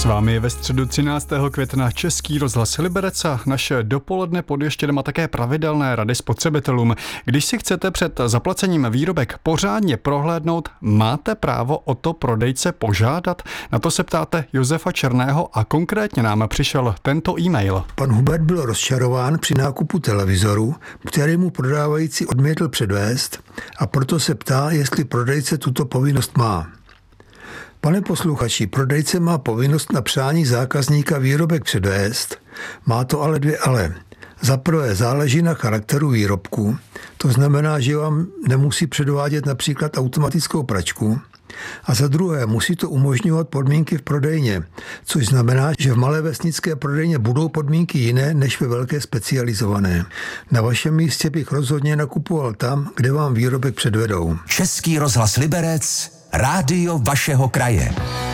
S vámi je ve středu 13. května Český rozhlas Liberec a naše dopoledne podještěné má také pravidelné rady spotřebitelům. Když si chcete před zaplacením výrobek pořádně prohlédnout, máte právo o to prodejce požádat? Na to se ptáte Josefa Černého a konkrétně nám přišel tento e-mail. Pan Hubert byl rozčarován při nákupu televizoru, který mu prodávající odmítl předvést, a proto se ptá, jestli prodejce tuto povinnost má. Pane posluchači, prodejce má povinnost na přání zákazníka výrobek předvést, má to ale dvě ale. Za prvé záleží na charakteru výrobku, to znamená, že vám nemusí předvádět například automatickou pračku, a za druhé musí to umožňovat podmínky v prodejně, což znamená, že v malé vesnické prodejně budou podmínky jiné než ve velké specializované. Na vašem místě bych rozhodně nakupoval tam, kde vám výrobek předvedou. Český rozhlas Liberec, rádio vašeho kraje.